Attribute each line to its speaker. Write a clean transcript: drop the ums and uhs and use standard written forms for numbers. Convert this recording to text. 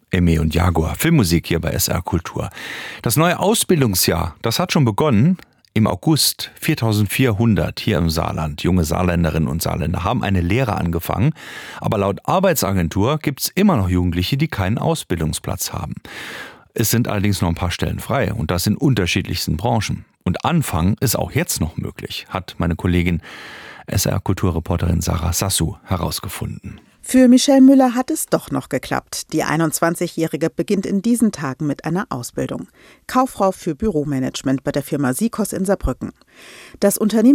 Speaker 1: Aimee und Jaguar, Filmmusik hier bei SR Kultur. Das neue Ausbildungsjahr, das hat schon begonnen. Im August 4400 hier im Saarland. Junge Saarländerinnen und Saarländer haben eine Lehre angefangen. Aber laut Arbeitsagentur gibt es immer noch Jugendliche, die keinen Ausbildungsplatz haben. Es sind allerdings noch ein paar Stellen frei und das in unterschiedlichsten Branchen. Und anfangen ist auch jetzt noch möglich, hat meine Kollegin SR-Kulturreporterin Sarah Sassou herausgefunden.
Speaker 2: Für Michelle Müller hat es doch noch geklappt. Die 21-Jährige beginnt in diesen Tagen mit einer Ausbildung. Kauffrau für Büromanagement bei der Firma Sikos in Saarbrücken. Das Unternehmen